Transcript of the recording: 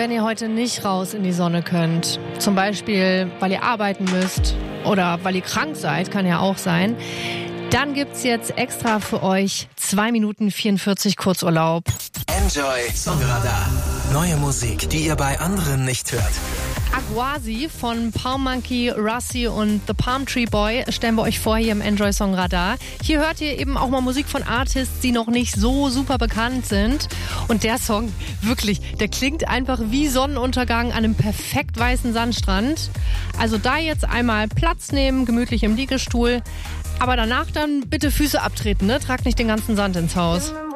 wenn ihr heute nicht raus in die Sonne könnt, zum Beispiel, weil ihr arbeiten müsst oder weil ihr krank seid, kann ja auch sein, dann gibt's jetzt extra für euch 2 Minuten 44 Kurzurlaub. Enjoy Songradar. Neue Musik, die ihr bei anderen nicht hört. Aguasi von Palm Monkey, Russi und The Palm Tree Boy stellen wir euch vor hier im Enjoy Song Radar. Hier hört ihr eben auch mal Musik von Artists, die noch nicht so super bekannt sind. Und der Song, wirklich, der klingt einfach wie Sonnenuntergang an einem perfekt weißen Sandstrand. Also da jetzt einmal Platz nehmen, gemütlich im Liegestuhl. Aber danach dann bitte Füße abtreten, ne? Tragt nicht den ganzen Sand ins Haus.